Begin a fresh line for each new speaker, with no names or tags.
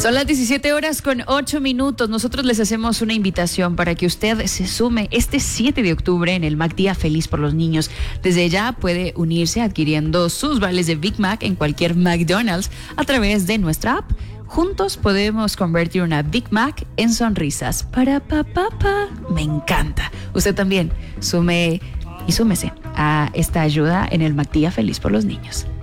Son las 17:08. Nosotros les hacemos una invitación para que usted se sume este 7 de octubre en el McDía Feliz por los Niños. Desde ya puede unirse adquiriendo sus vales de Big Mac en cualquier McDonald's a través de nuestra app. Juntos podemos convertir una Big Mac en sonrisas. Me encanta. Usted también súmese a esta ayuda en el McDía Feliz por los Niños.